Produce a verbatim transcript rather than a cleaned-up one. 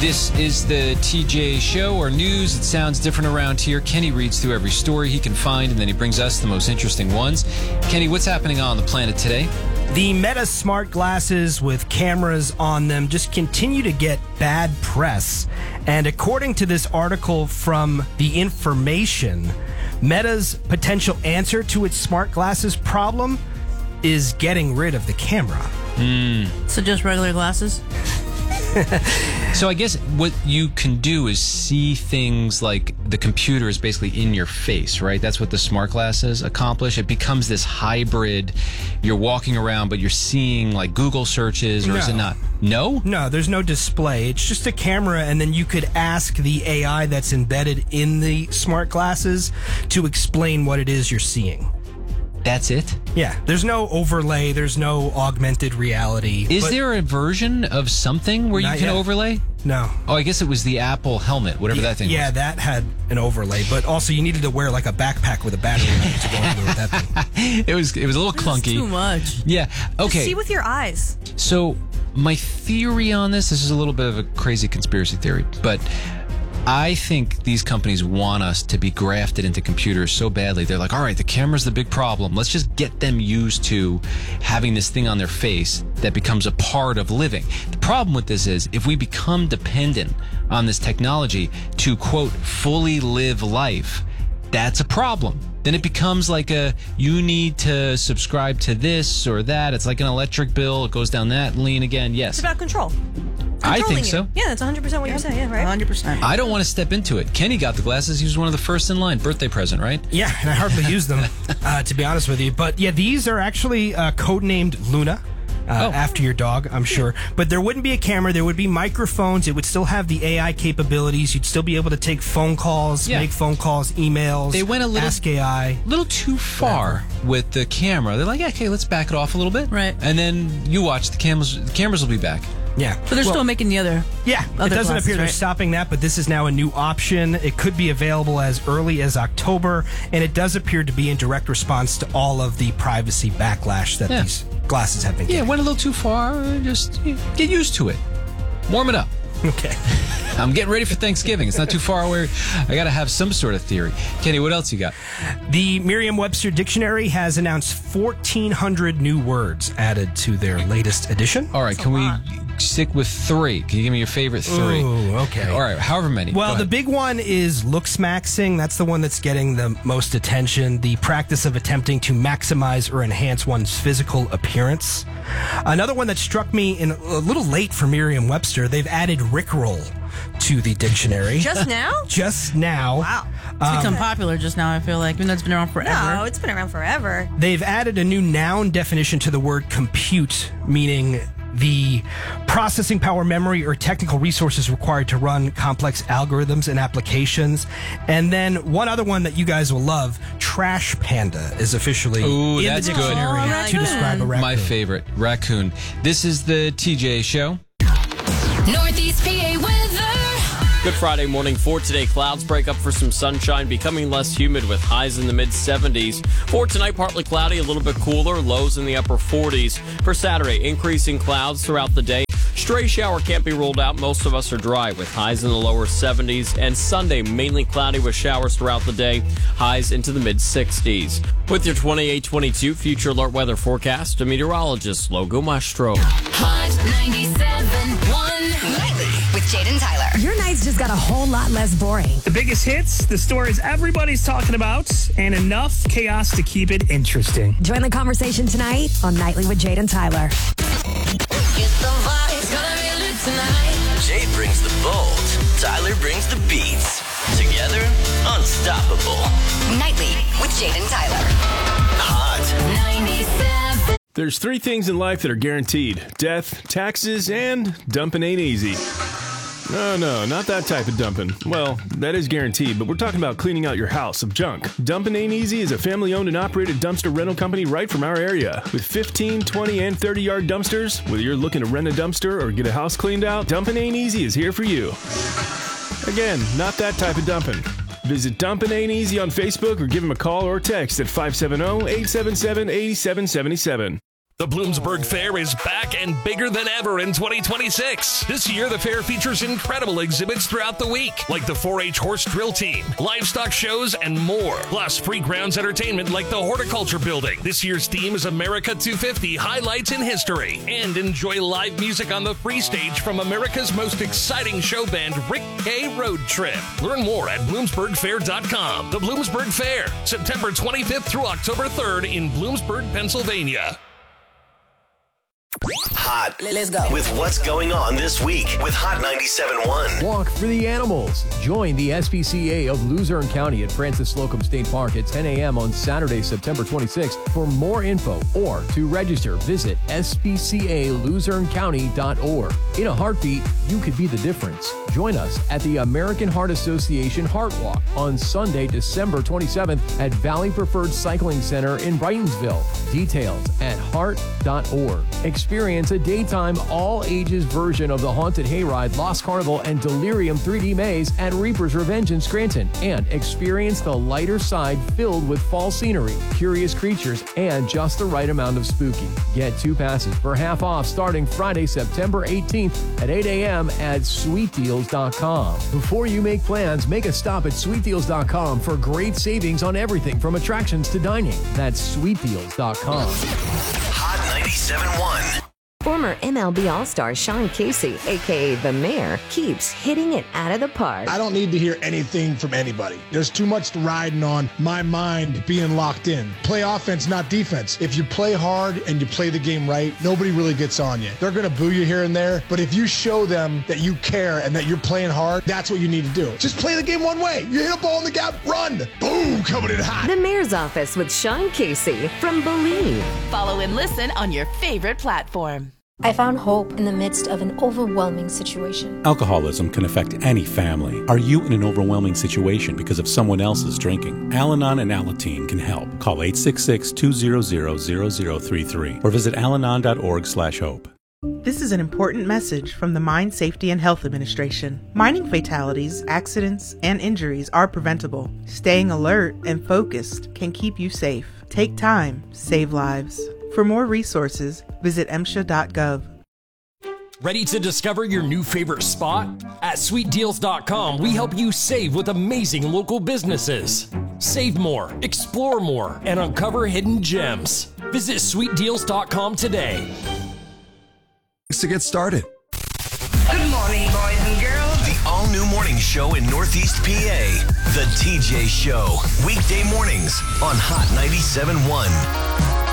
This is the T J Show, or news. It sounds different around here. Kenny reads through every story he can find, and then he brings us the most interesting ones. Kenny, what's happening on the planet today? The Meta smart glasses with cameras on them just continue to get bad press. And according to this article from The Information, Meta's potential answer to its smart glasses problem is getting rid of the camera. Mm. So just regular glasses? So I guess what you can do is see things like the computer is basically in your face, right? That's what the smart glasses accomplish. It becomes this hybrid. You're walking around, but you're seeing like Google searches, or no. is it not? No? No, there's no display. It's just a camera, and then you could ask the A I that's embedded in the smart glasses to explain what it is you're seeing. That's it? Yeah, there's no overlay, there's no augmented reality. Is there a version of something where you can yet. overlay? No. Oh, I guess it was the Apple helmet, whatever yeah, that thing yeah, was. Yeah, that had an overlay, but also you needed to wear like a backpack with a battery in it to go over with that thing. It was it was a little clunky. This is too much. Yeah. Okay. Just see with your eyes. So my theory on this, this is a little bit of a crazy conspiracy theory, but I think these companies want us to be grafted into computers so badly. They're like, all right, the camera's the big problem. Let's just get them used to having this thing on their face that becomes a part of living. The problem with this is if we become dependent on this technology to, quote, fully live life, that's a problem. Then it becomes like a, you need to subscribe to this or that. It's like an electric bill. It goes down that lane again. Yes. It's about control. I think you. so. Yeah, that's one hundred percent what you're saying, yeah, right? one hundred percent. I don't want to step into it. Kenny got the glasses. He was one of the first in line. Birthday present, right? Yeah, and I hardly use them, uh, to be honest with you. But yeah, these are actually uh, codenamed Luna. Uh, oh. After your dog, I'm sure. But there wouldn't be a camera. There would be microphones. It would still have the A I capabilities. You'd still be able to take phone calls, Yeah. make phone calls, emails. They went a little, Ask A I. A little too far with the camera. They're like, okay, let's back it off a little bit. Right. And then you watch, the cameras, the cameras will be back. Yeah. But they're Well, still making the other. Yeah, other it doesn't glasses, appear they're right? stopping that, but this is now a new option. It could be available as early as October, and it does appear to be in direct response to all of the privacy backlash that Yeah. these glasses have been Yeah, getting. went a little too far. Just you know, get used to it. Warm it up. Okay. I'm getting ready for Thanksgiving. It's not too far away. I got to have some sort of theory. Kenny, what else you got? The Merriam-Webster Dictionary has announced fourteen hundred new words added to their latest edition. All right, That's can a we lot. stick with three? Can you give me your favorite three? Ooh, okay. All right, however many. Go Well, the ahead. big one is looksmaxing. That's the one that's getting the most attention. The practice of attempting to maximize or enhance one's physical appearance. Another one that struck me in a little late for Merriam-Webster, they've added Rickroll to the dictionary. Just now? Just now. Wow. It's become popular just now, I feel like, even though it's been around forever. No, it's been around forever. They've added a new noun definition to the word compute, meaning the processing power, memory, or technical resources required to run complex algorithms and applications. And then one other one that you guys will love, Trash Panda, is officially Ooh, in that's the good. dictionary Oh, to raccoon. describe a raccoon. My favorite, raccoon. This is the T J Show. Northeast P A weather. Good Friday morning. For today, clouds break up for some sunshine, becoming less humid with highs in the mid seventies. For tonight, partly cloudy, a little bit cooler, lows in the upper forties. For Saturday, increasing clouds throughout the day. Stray shower can't be ruled out. Most of us are dry with highs in the lower seventies. And Sunday, mainly cloudy with showers throughout the day, highs into the mid sixties. With your twenty-eight twenty-two Future Alert Weather Forecast, a meteorologist, Logo Maestro. Hot ninety-seven point one. Nightly with Jaden Tyler. Your nights just got a whole lot less boring. The biggest hits, the stories everybody's talking about, and enough chaos to keep it interesting. Join the conversation tonight on Nightly with Jade and Tyler. Get the vibes, gonna be lit tonight. Jade brings the bold, Tyler brings the beats. Together, unstoppable. Nightly with Jade and Tyler. Hot ninety-seven. There's three things in life that are guaranteed: death, taxes, and dumping ain't easy. No, no, not that type of dumping. Well, that is guaranteed, but we're talking about cleaning out your house of junk. Dumpin' Ain't Easy is a family-owned and operated dumpster rental company right from our area. With fifteen, twenty, and thirty-yard dumpsters, whether you're looking to rent a dumpster or get a house cleaned out, Dumpin' Ain't Easy is here for you. Again, not that type of dumping. Visit Dumpin' Ain't Easy on Facebook or give them a call or text at five seven zero, eight seven seven, eight seven seven seven. The Bloomsburg Fair is back and bigger than ever in twenty twenty-six. This year, the fair features incredible exhibits throughout the week, like the four H horse drill team, livestock shows, and more. Plus, free grounds entertainment like the Horticulture Building. This year's theme is America two fifty, Highlights in History. And enjoy live music on the free stage from America's most exciting show band, Rick K. Road Trip. Learn more at bloomsburg fair dot com. The Bloomsburg Fair, September twenty-fifth through October third in Bloomsburg, Pennsylvania. Hot. Let's go. With what's going on this week with Hot ninety-seven point one. Walk for the animals. Join the S P C A of Luzerne County at Francis Slocum State Park at ten a.m. on Saturday, September twenty-sixth. For more info or to register, visit s p c a luzerne county dot org. In a heartbeat, you could be the difference. Join us at the American Heart Association Heart Walk on Sunday, December twenty-seventh at Valley Preferred Cycling Center in Brightonsville. Details at heart dot org. Experience a daytime, all-ages version of the Haunted Hayride, Lost Carnival, and Delirium three D Maze at Reaper's Revenge in Scranton. And experience the lighter side filled with fall scenery, curious creatures, and just the right amount of spooky. Get two passes for half off starting Friday, September eighteenth at eight a.m. at sweet deals dot com. Before you make plans, make a stop at sweet deals dot com for great savings on everything from attractions to dining. That's sweet deals dot com. Hot ninety-seven point one. Former M L B All-Star Sean Casey, a k a. The Mayor, keeps hitting it out of the park. I don't need to hear anything from anybody. There's too much riding on my mind being locked in. Play offense, not defense. If you play hard and you play the game right, nobody really gets on you. They're going to boo you here and there, but if you show them that you care and that you're playing hard, that's what you need to do. Just play the game one way. You hit a ball in the gap, run. Boom, coming in hot. The Mayor's Office with Sean Casey from Believe. Follow and listen on your favorite platform. I found hope in the midst of an overwhelming situation. Alcoholism can affect any family. Are you in an overwhelming situation because of someone else's drinking? Al-Anon and Alateen can help. Call eight six six, two zero zero, zero zero three three or visit alanon dot org slash hope. This is an important message from the Mine Safety and Health Administration. Mining fatalities, accidents, and injuries are preventable. Staying alert and focused can keep you safe. Take time, save lives. For more resources, visit m s h a dot gov. Ready to discover your new favorite spot? At sweet deals dot com, we help you save with amazing local businesses. Save more, explore more, and uncover hidden gems. Visit sweet deals dot com today. To get started. Good morning, boys and girls. The all-new morning show in Northeast P A. The T J Show. Weekday mornings on Hot ninety-seven point one.